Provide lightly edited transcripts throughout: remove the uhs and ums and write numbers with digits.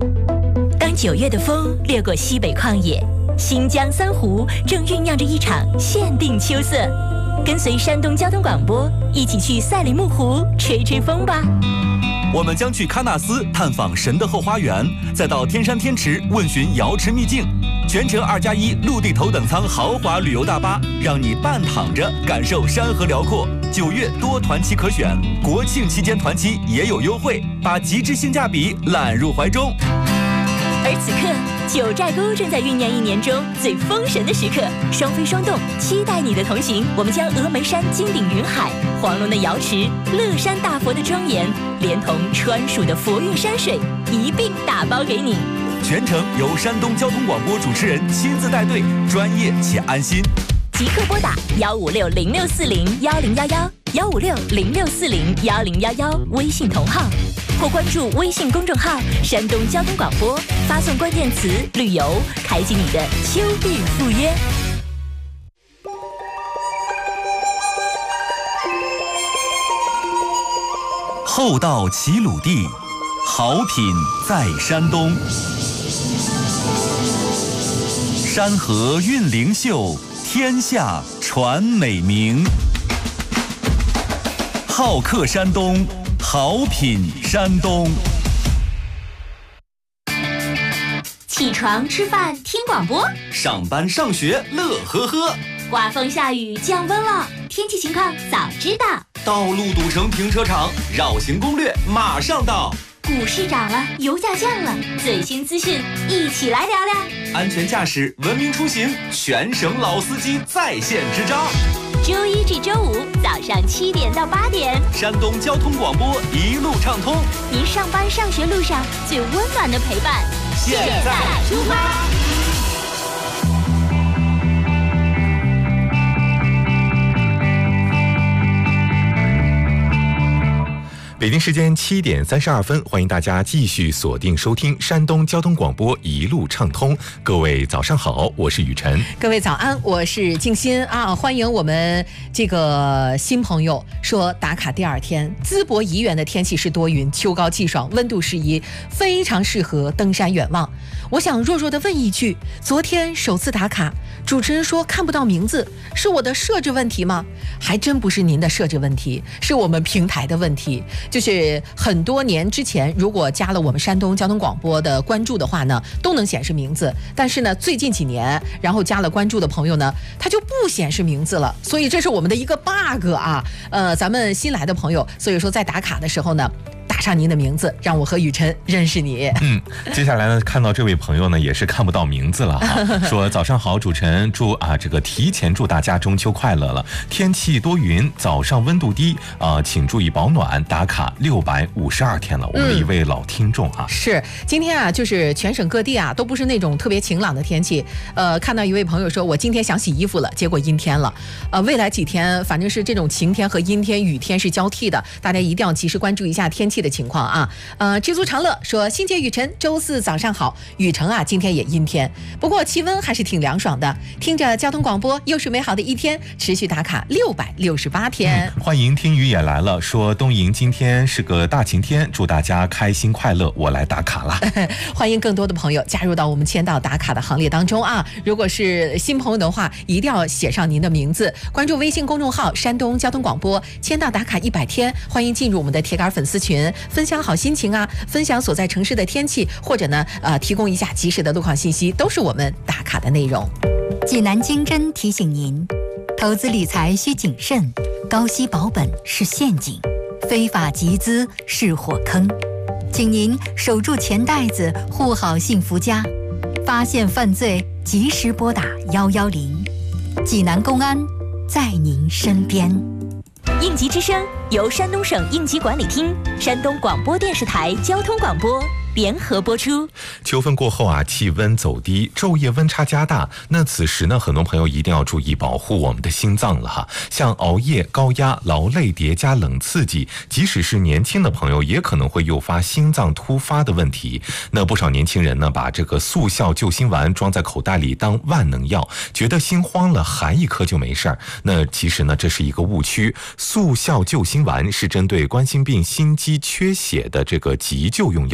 当9月的风掠过西北旷野，新疆三湖正酝酿着一场限定秋色。跟随山东交通广播一起去赛里木湖吹吹风吧。 我们将去喀纳斯探访神的后花园，再到天山天池问询瑶池秘境。全程2+1陆地头等舱豪华旅游大巴，让你半躺着感受山河辽阔。9月多团期可选，国庆期间团期也有优惠，把极致性价比揽入怀中。 而此刻，九寨沟正在酝酿1年中最封神的时刻，双飞双动，期待你的同行。我们将峨眉山金顶云海、黄龙的瑶池、乐山大佛的庄严，连同川蜀的佛韵山水一并打包给你。 全程由山东交通广播主持人亲自带队，专业且安心。 即刻拨打15606401011，15606401011微信同号，或关注微信公众号山东交通广播，发送关键词旅游，开启你的秋日赴约。 厚道齐鲁地，好品在山东。山河韵灵秀，天下传美名。好客山东，好品山东。 起床吃饭听广播， 上班上学乐呵呵。 刮风下雨降温了，天气情况早知道。 道路堵成停车场，绕行攻略马上到。 股市涨了，油价降了，最新资讯一起来聊聊。 安全驾驶，文明出行，全省老司机在线支招。 周1至周5早上7点到8点， 山东交通广播一路畅通， 您上班上学路上最温暖的陪伴。 现在出发。 北京时间7点32分，欢迎大家继续锁定收听山东交通广播一路畅通。各位早上好，我是雨晨。 各位早安，我是静心啊！欢迎我们这个新朋友说打卡第2天，淄博宜源的天气是多云，秋高气爽，温度适宜，非常适合登山远望。我想弱弱的问一句，昨天首次打卡，主持人说看不到名字，是我的设置问题吗？还真不是您的设置问题，是我们平台的问题。就是很多年之前，如果加了我们山东交通广播的关注的话呢，都能显示名字。但是呢，最近几年，然后加了关注的朋友呢，他就不显示名字了。所以这是我们的一个 bug 啊。咱们新来的朋友，所以说在打卡的时候呢，打上您的名字，让我和雨晨认识你。 接下来呢，看到这位朋友呢，也是看不到名字了哈。说早上好，主持人，这个提前祝大家中秋快乐了。天气多云，早上温度低请注意保暖。打卡652天了，我们的一位老听众啊。 是，今天啊，就是全省各地啊，都不是那种特别晴朗的天气。看到一位朋友说，我今天想洗衣服了，结果阴天了。未来几天，反正是这种晴天和阴天、雨天是交替的，大家一定要及时关注一下天气的情况啊。知足常乐说，新节雨晨，周4早上好。雨晨啊，今天也阴天，不过气温还是挺凉爽的。听着交通广播，又是美好的一天，持续打卡668天。 欢迎听雨也来了，说东营今天是个大晴天，祝大家开心快乐，我来打卡了。 欢迎更多的朋友加入到我们签到打卡的行列当中啊！如果是新朋友的话，一定要写上您的名字，关注微信公众号山东交通广播，签到打卡100天。欢迎进入我们的铁杆粉丝群，分享好心情啊，分享所在城市的天气，或者呢提供一下及时的路况信息，都是我们打卡的内容。 济南经侦提醒您，投资理财需谨慎，高息保本是陷阱，非法集资是火坑，请您守住钱袋子，护好幸福家。发现犯罪，及时拨打110，济南公安在您身边。 应急之声由山东省应急管理厅、山东广播电视台交通广播联合播出。 秋分过后啊，气温走低，昼夜温差加大。那此时呢，很多朋友一定要注意保护我们的心脏了哈。像熬夜、高压、劳累叠加冷刺激，即使是年轻的朋友，也可能会诱发心脏突发的问题。那不少年轻人呢，把这个速效救心丸装在口袋里当万能药，觉得心慌了含一颗就没事儿。那其实呢，这是一个误区。速效救心丸是针对冠心病心肌缺血的这个急救用药，不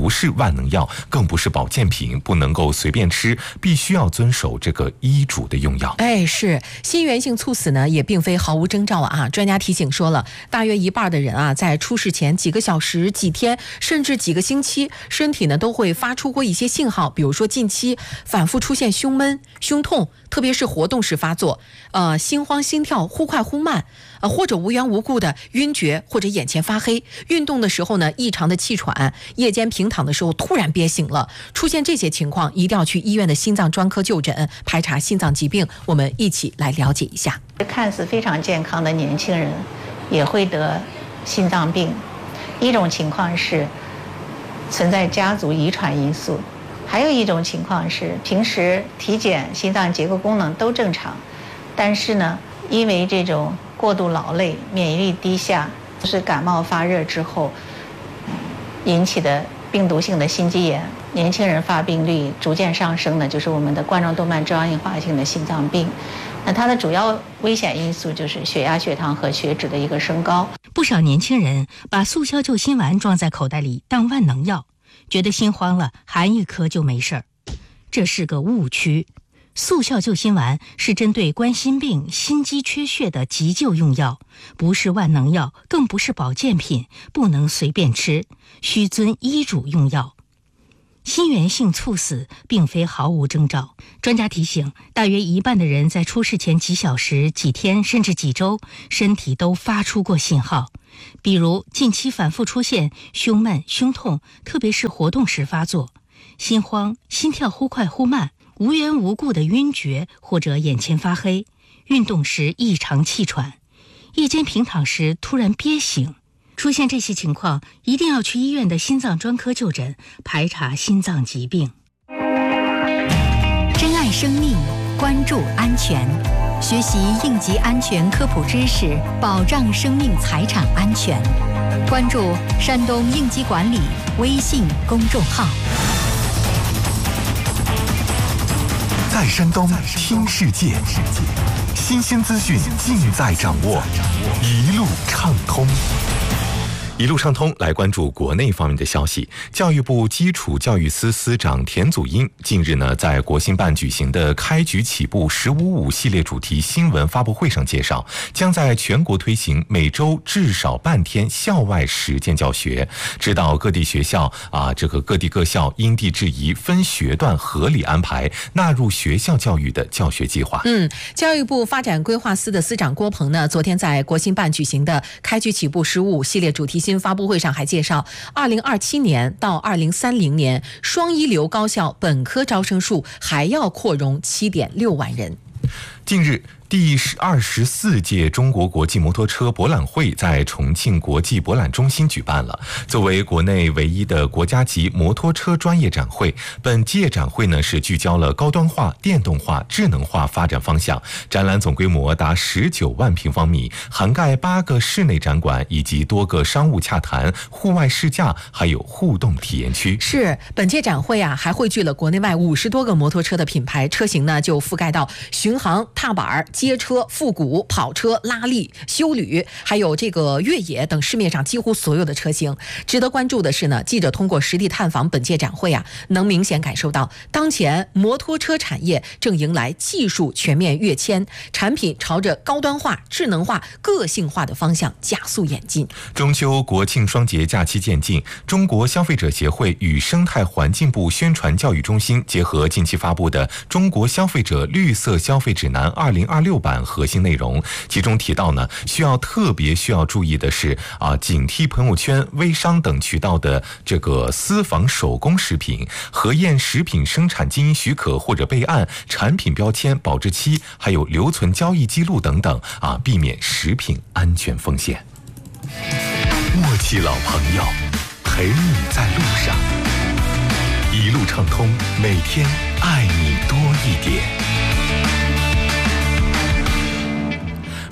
不是万能药，更不是保健品，不能够随便吃，必须要遵守这个医嘱的用药。 是心源性猝死呢，也并非毫无征兆啊。专家提醒说了，大约一半的人啊，在出事前几个小时、几天，甚至几个星期，身体呢都会发出过一些信号，比如说近期反复出现胸闷、胸痛，特别是活动时发作，心慌、心跳忽快忽慢，或者无缘无故的晕厥，或者眼前发黑，运动的时候呢异常的气喘，夜间平躺的时候突然憋醒了。出现这些情况，一定要去医院的心脏专科就诊，排查心脏疾病。我们一起来了解一下。 看似非常健康的年轻人也会得心脏病，一种情况是存在家族遗传因素，还有一种情况是平时体检心脏结构功能都正常，但是呢因为这种过度劳累、免疫力低下，是感冒发热之后引起的病毒性的心肌炎。年轻人发病率逐渐上升的就是我们的冠状动脉粥样硬化性的心脏病。那它的主要危险因素就是血压、血糖和血脂的一个升高。 不少年轻人把速效救心丸装在口袋里当万能药，觉得心慌了含一颗就没事儿，这是个误区。速效救心丸是针对冠心病、心肌缺血的急救用药，不是万能药，更不是保健品，不能随便吃，需遵医嘱用药。心源性猝死并非毫无征兆，专家提醒，大约一半的人在出事前几小时、几天甚至几周，身体都发出过信号，比如近期反复出现胸闷、胸痛，特别是活动时发作，心慌、心跳忽快忽慢，无缘无故的晕厥或者眼前发黑，运动时异常气喘，夜间平躺时突然憋醒。出现这些情况，一定要去医院的心脏专科就诊，排查心脏疾病。 珍爱生命，关注安全，学习应急安全科普知识，保障生命财产安全。关注山东应急管理微信公众号。 在山东听世界，新鲜资讯尽在掌握，一路畅通。 一路畅通，来关注国内方面的消息。教育部基础教育司司长田祖英近日呢，在国新办举行的开局起步“15.5”系列主题新闻发布会上介绍，将在全国推行每周至少半天校外实践教学，指导各地学校各地各校因地制宜，分学段合理安排，纳入学校教育的教学计划。 教育部发展规划司的司长郭鹏呢，昨天在国新办举行的开局起步“15.5”系列主题新发布会上还介绍，2027年到2030年，双一流高校本科招生数还要扩容7.6万人。 近日，第24届中国国际摩托车博览会在重庆国际博览中心举办了。作为国内唯一的国家级摩托车专业展会，本届展会呢是聚焦了高端化、电动化、智能化发展方向。展览总规模达19万平方米，涵盖8个室内展馆以及多个商务洽谈、户外试驾，还有互动体验区。 是，本届展会还汇聚了国内外50多个摩托车的品牌，车型呢就覆盖到巡航、踏板、街车、复古、跑车、拉力、休旅，还有这个越野等市面上几乎所有的车型。值得关注的是呢，记者通过实地探访本届展会能明显感受到，当前摩托车产业正迎来技术全面跃迁，产品朝着高端化、智能化、个性化的方向加速演进。 中秋国庆双节假期渐近，中国消费者协会与生态环境部宣传教育中心结合近期发布的《中国消费者绿色消费指南2026版》核心内容，其中提到呢，特别需要注意的是警惕朋友圈、微商等渠道的这个私仿手工食品，核验食品生产经营许可或者备案、产品标签、保质期，还有留存交易记录等等避免食品安全风险。 默契老朋友，陪你在路上，一路畅通，每天爱你多一点。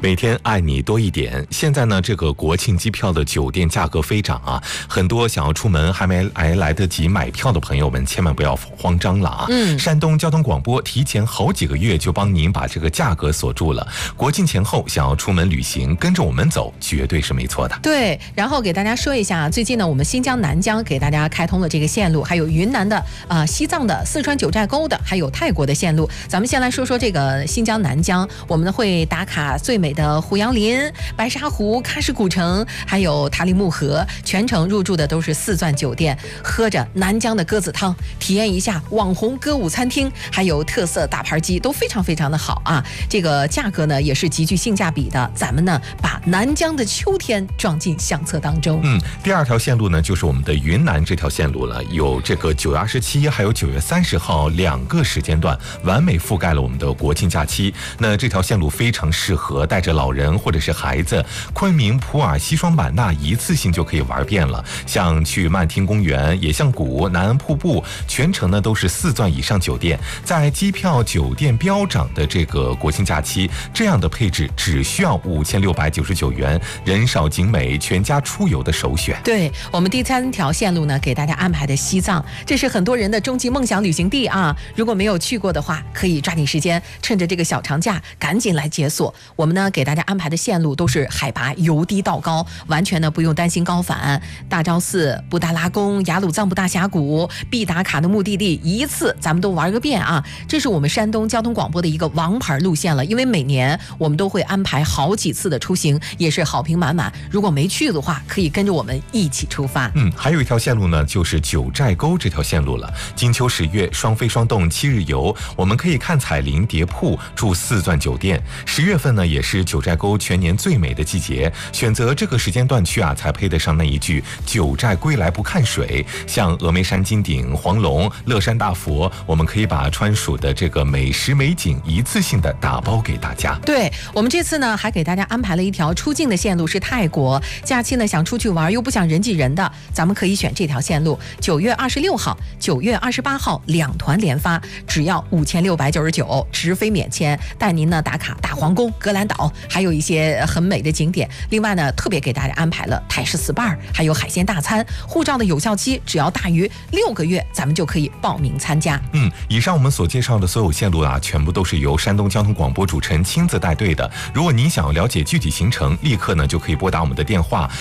每天爱你多一点。现在呢，这个国庆机票的酒店价格飞涨啊，很多想要出门还没来得及买票的朋友们，千万不要慌张了啊！山东交通广播提前好几个月就帮您把这个价格锁住了。国庆前后想要出门旅行，跟着我们走，绝对是没错的。 对，然后给大家说一下，最近呢，我们新疆南疆给大家开通了这个线路，还有云南的、西藏的、四川九寨沟的，还有泰国的线路。咱们先来说说这个新疆南疆，我们会打卡最美的虎杨林、白沙湖、喀什古城，还有塔里木河，全程入住的都是4钻酒店，喝着南疆的鸽子汤，体验一下网红歌舞餐厅，还有特色大盘鸡，都非常非常的好啊！这个价格呢也是极具性价比的，咱们呢把南疆的秋天装进相册当中。 第二条线路呢就是我们的云南这条线路了，有这个9月27还有9月30号2个时间段，完美覆盖了我们的国庆假期。那这条线路非常适合带着老人或者是孩子，昆明、普洱、西双版纳一次性就可以玩遍了。像去曼听公园、野象谷、南安瀑布，全程呢都是4钻以上酒店。在机票、酒店飙涨的这个国庆假期，这样的配置只需要5699元，人少景美，全家出游的首选。 对，我们第3条线路呢，给大家安排的西藏，这是很多人的终极梦想旅行地啊！如果没有去过的话，可以抓紧时间，趁着这个小长假赶紧来解锁。我们呢给大家安排的线路都是海拔由低到高，完全呢不用担心高反。大昭寺、布达拉宫、雅鲁藏布大峡谷必打卡的目的地，一次咱们都玩个遍啊！这是我们山东交通广播的一个王牌路线了，因为每年我们都会安排好几次的出行，也是好评满满。如果没去的话，可以跟着我们一起出发。 还有一条线路呢，就是九寨沟这条线路了。金秋10月，双飞双动7日游，我们可以看彩林、叠瀑，住4钻酒店。10月份呢，也是九寨沟全年最美的季节，选择这个时间段去啊，才配得上那一句“九寨归来不看水”。像峨眉山金顶、黄龙、乐山大佛，我们可以把川蜀的这个美食美景一次性的打包给大家。 对，我们这次呢，还给大家安排了一条出境的线路，是泰国。假期呢想出去玩又不想人挤人的，咱们可以选这条线路。9月26号、9月28号2团连发，只要5699，直飞免签，带您呢打卡大皇宫、格兰岛，还有一些很美的景点。另外呢，特别给大家安排了泰式 SPA， 还有海鲜大餐。护照的有效期只要大于6个月，咱们就可以报名参加。 以上我们所介绍的所有线路啊，全部都是由山东交通广播主持人亲自带队的。如果您想要了解具体行程，立刻呢就可以拨打我们的电话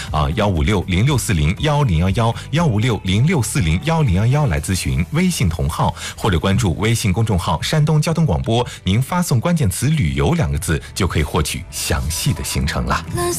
15606401011，15606401011来咨询，微信同号或者关注微信公众号山东交通广播，您发送关键词旅游2个字就可以获取详细的行程了。